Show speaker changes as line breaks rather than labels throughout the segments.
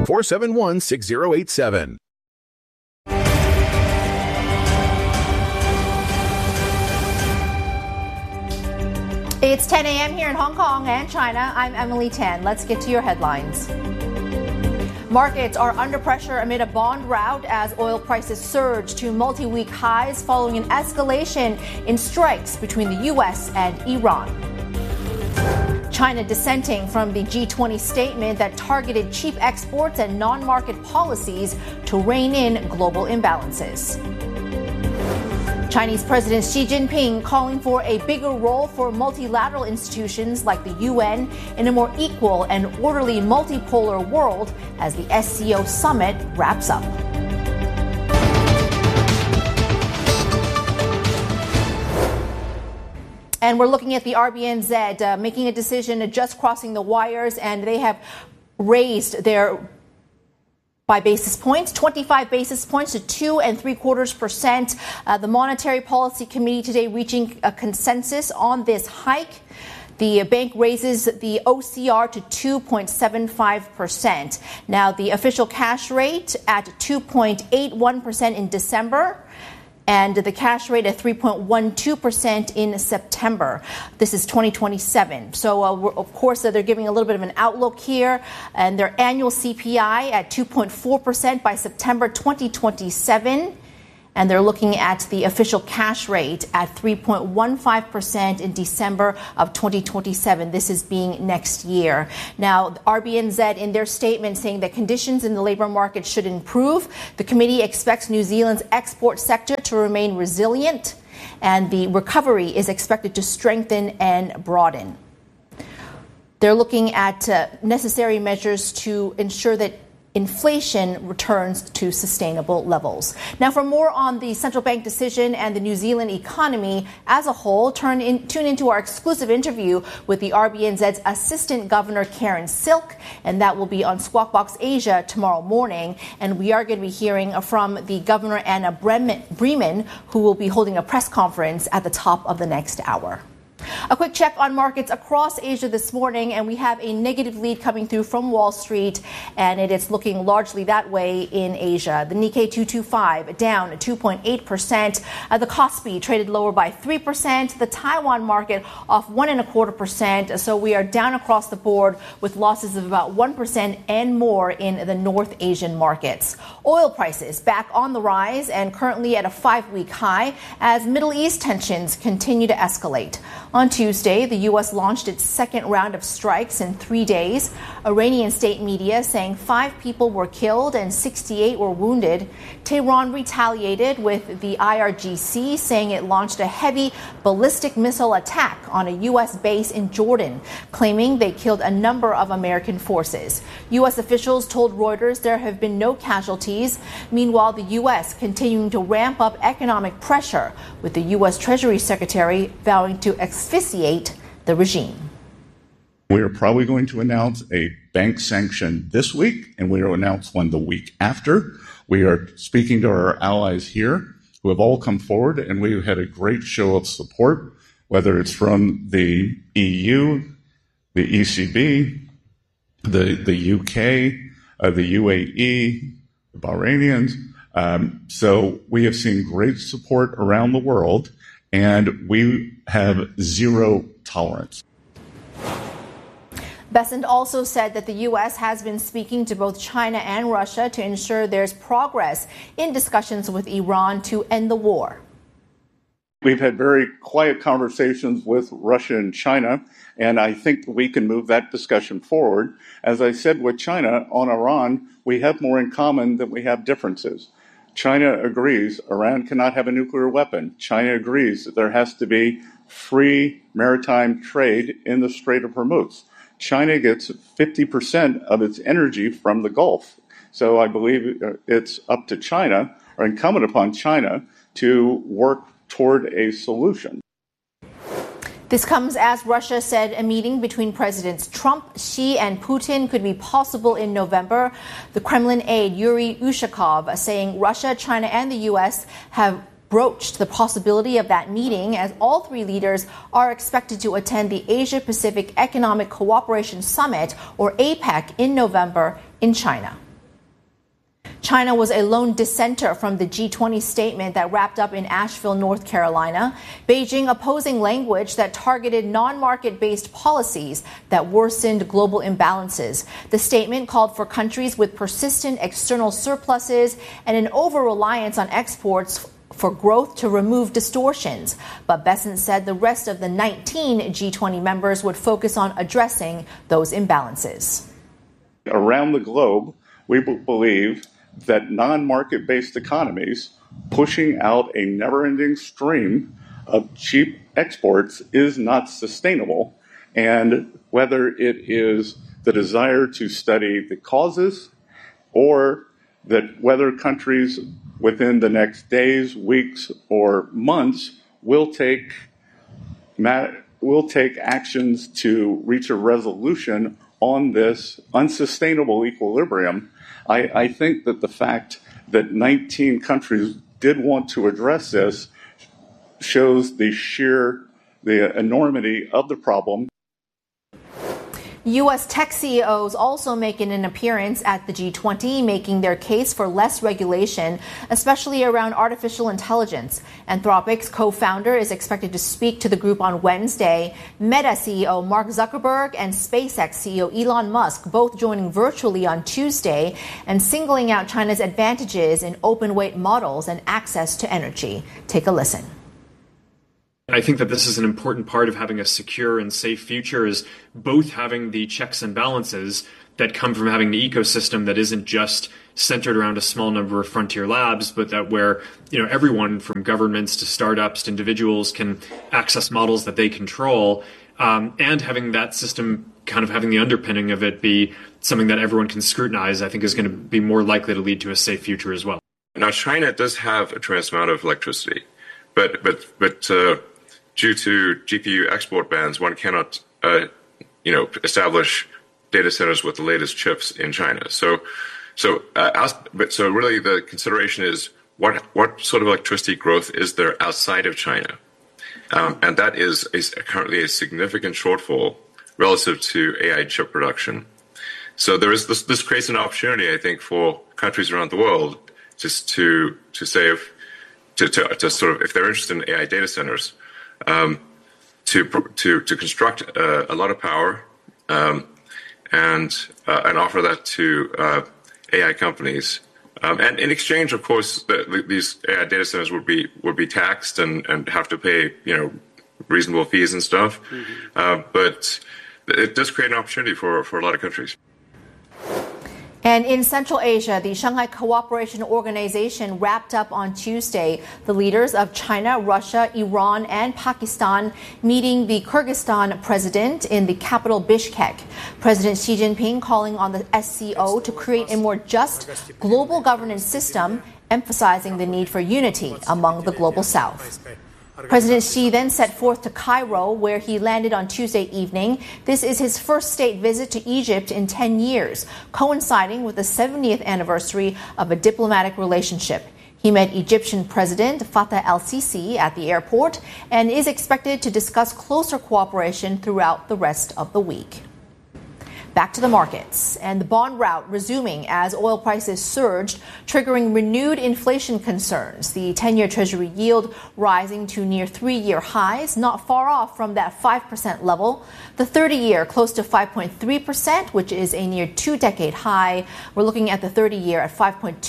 471-6087.
It's 10 a.m. here in Hong Kong and China. I'm Emily Tan. Let's get to your headlines. Markets are under pressure amid a bond rout as oil prices surge to multi-week highs following an escalation in strikes between the U.S. and Iran. China dissenting from the G20 statement that targeted cheap exports and non-market policies to rein in global imbalances. Chinese President Xi Jinping calling for a bigger role for multilateral institutions like the UN in a more equal and orderly multipolar world as the SCO summit wraps up. And we're looking at the RBNZ making a decision just crossing the wires, and they have raised their by basis points, 25 basis points to 2.75%. The Monetary Policy Committee today reaching a consensus on this hike. The bank raises the OCR to 2.75%. Now, the official cash rate at 2.81% in December, and the cash rate at 3.12% in September. This is 2027. So, of course, they're giving a little bit of an outlook here. And their annual CPI at 2.4% by September 2027. And they're looking at the official cash rate at 3.15% in December of 2027. This is being next year. Now, RBNZ in their statement saying that conditions in the labor market should improve. The committee expects New Zealand's export sector to remain resilient, and the recovery is expected to strengthen and broaden. They're looking at necessary measures to ensure that inflation returns to sustainable levels. Now, for more on the central bank decision and the New Zealand economy as a whole, tune into our exclusive interview with the RBNZ's Assistant Governor Karen Silk, and that will be on Squawk Box Asia tomorrow morning. And we are going to be hearing from the Governor Anna Bremen, who will be holding a press conference at the top of the next hour. A quick check on markets across Asia this morning, and we have a negative lead coming through from Wall Street, and it is looking largely that way in Asia. The Nikkei 225 down 2.8%. The Kospi traded lower by 3%. The Taiwan market off 1.25%. So we are down across the board with losses of about 1% and more in the North Asian markets. Oil prices back on the rise and currently at a 5-week high as Middle East tensions continue to escalate. On Tuesday, the U.S. launched its second round of strikes in 3 days. Iranian state media saying 5 people were killed and 68 were wounded. Tehran retaliated with the IRGC saying it launched a heavy ballistic missile attack on a U.S. base in Jordan, claiming they killed a number of American forces. U.S. officials told Reuters there have been no casualties. Meanwhile, the U.S. continuing to ramp up economic pressure, with the U.S. Treasury Secretary vowing to asphyxiate the regime.
We are probably going to announce a bank sanction this week, and we will announce one the week after. We are speaking to our allies here who have all come forward, and we've had a great show of support, whether it's from the EU, the ECB, the UK, the UAE, the Bahrainians. So we have seen great support around the world, and we have zero tolerance.
Bessent also said that the U.S. has been speaking to both China and Russia to ensure there's progress in discussions with Iran to end the war.
We've had very quiet conversations with Russia and China, and I think we can move that discussion forward. As I said with China, on Iran, we have more in common than we have differences. China agrees Iran cannot have a nuclear weapon. China agrees that there has to be free maritime trade in the Strait of Hormuz. China gets 50% of its energy from the Gulf. So I believe it's up to China, or incumbent upon China, to work toward a solution.
This comes as Russia said a meeting between Presidents Trump, Xi, and Putin could be possible in November. The Kremlin aide Yuri Ushakov saying Russia, China, and the U.S. have broached the possibility of that meeting as all three leaders are expected to attend the Asia-Pacific Economic Cooperation Summit, or APEC, in November in China. China was a lone dissenter from the G20 statement that wrapped up in Asheville, North Carolina. Beijing opposing language that targeted non-market-based policies that worsened global imbalances. The statement called for countries with persistent external surpluses and an over-reliance on exports for growth to remove distortions. But Bessent said the rest of the 19 G20 members would focus on addressing those imbalances.
Around the globe, we believe that non-market-based economies pushing out a never-ending stream of cheap exports is not sustainable. And whether it is the desire to study the causes or that whether countries within the next days, weeks, or months will take actions to reach a resolution on this unsustainable equilibrium. I think that the fact that 19 countries did want to address this shows the enormity of the problem.
U.S. tech CEOs also making an appearance at the G20, making their case for less regulation, especially around artificial intelligence. Anthropic's co-founder is expected to speak to the group on Wednesday. Meta CEO Mark Zuckerberg and SpaceX CEO Elon Musk both joining virtually on Tuesday and singling out China's advantages in open-weight models and access to energy. Take a listen.
I think that this is an important part of having a secure and safe future, is both having the checks and balances that come from having the ecosystem that isn't just centered around a small number of frontier labs, but that where, everyone from governments to startups to individuals can access models that they control, and having that system kind of having the underpinning of it be something that everyone can scrutinize, I think is going to be more likely to lead to a safe future as well.
Now, China does have a tremendous amount of electricity, but due to GPU export bans, one cannot, establish data centers with the latest chips in China. So really the consideration is what sort of electricity growth is there outside of China, and that is currently a significant shortfall relative to AI chip production. So there is this creates an opportunity, I think, for countries around the world just to sort of, if they're interested in AI data centers, to construct a lot of power and offer that to AI companies. And in exchange, of course, these AI data centers would be taxed and have to pay reasonable fees and stuff. But it does create an opportunity for a lot of countries.
And in Central Asia, the Shanghai Cooperation Organization wrapped up on Tuesday. The leaders of China, Russia, Iran, and Pakistan meeting the Kyrgyzstan president in the capital Bishkek. President Xi Jinping calling on the SCO to create a more just global governance system, emphasizing the need for unity among the global South. President Xi then set forth to Cairo, where he landed on Tuesday evening. This is his first state visit to Egypt in 10 years, coinciding with the 70th anniversary of a diplomatic relationship. He met Egyptian President Fattah el-Sisi at the airport and is expected to discuss closer cooperation throughout the rest of the week. Back to the markets, and the bond rout resuming as oil prices surged, triggering renewed inflation concerns. The 10-year Treasury yield rising to near 3-year highs, not far off from that 5% level. The 30-year close to 5.3%, which is a near 2-decade high. We're looking at the 30-year at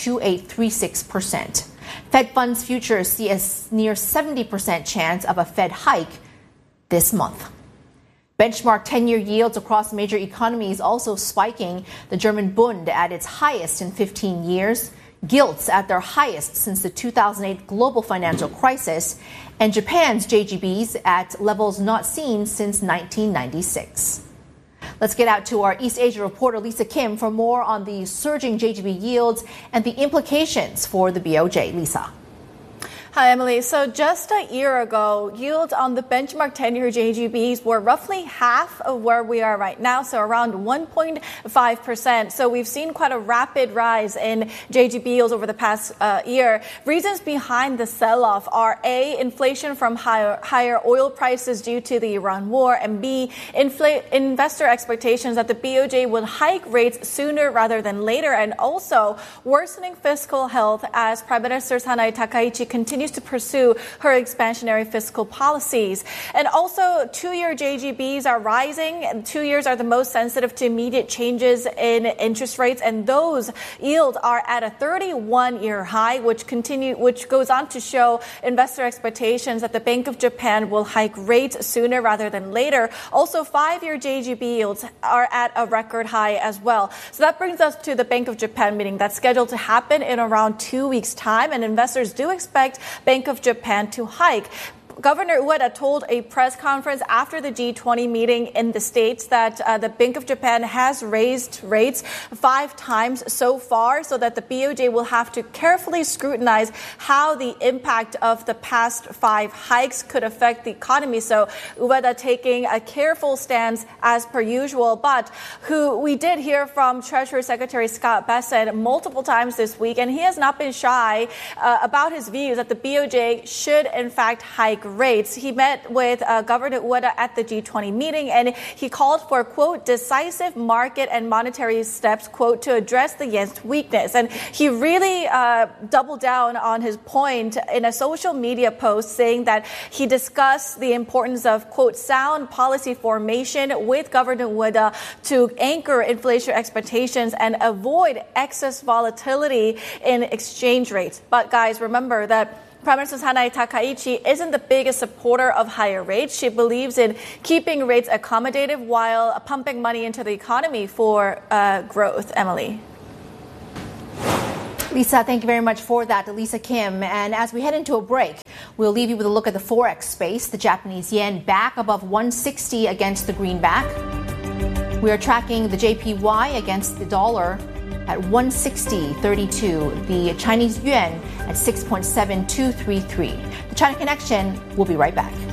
5.2836%. Fed funds futures see a near 70% chance of a Fed hike this month. Benchmark 10-year yields across major economies also spiking. The German Bund at its highest in 15 years. Gilts at their highest since the 2008 global financial crisis. And Japan's JGBs at levels not seen since 1996. Let's get out to our East Asia reporter Lisa Kim for more on the surging JGB yields and the implications for the BOJ. Lisa.
Hi, Emily. So just a year ago, yields on the benchmark 10-year JGBs were roughly half of where we are right now, so around 1.5%. So we've seen quite a rapid rise in JGB yields over the past year. Reasons behind the sell-off are A, inflation from higher oil prices due to the Iran war, and B, investor expectations that the BOJ will hike rates sooner rather than later, and also worsening fiscal health as Prime Minister Sanae Takaichi continues to pursue her expansionary fiscal policies. And also, 2-year JGBs are rising, and 2 years are the most sensitive to immediate changes in interest rates, and those yields are at a 31-year high, which goes on to show investor expectations that the Bank of Japan will hike rates sooner rather than later. Also, 5-year JGB yields are at a record high as well. So that brings us to the Bank of Japan meeting that's scheduled to happen in around 2 weeks' time, and investors do expect Bank of Japan to hike. Governor Ueda told a press conference after the G20 meeting in the States that the Bank of Japan has raised rates 5 times so far, so that the BOJ will have to carefully scrutinize how the impact of the past 5 hikes could affect the economy. So Ueda taking a careful stance as per usual, but who we did hear from Treasury Secretary Scott Bessent multiple times this week, and he has not been shy about his views that the BOJ should in fact hike rates. He met with Governor Ueda at the G20 meeting, and he called for, quote, decisive market and monetary steps, quote, to address the yen's weakness. And he really doubled down on his point in a social media post, saying that he discussed the importance of, quote, sound policy formation with Governor Ueda to anchor inflation expectations and avoid excess volatility in exchange rates. But guys, remember that Prime Minister Sanae Takaichi isn't the biggest supporter of higher rates. She believes in keeping rates accommodative while pumping money into the economy for growth. Emily.
Lisa, thank you very much for that. Lisa Kim. And as we head into a break, we'll leave you with a look at the Forex space. The Japanese yen back above 160 against the greenback. We are tracking the JPY against the dollar at 160.32. The Chinese yuan at 6.7233. The China Connection will be right back.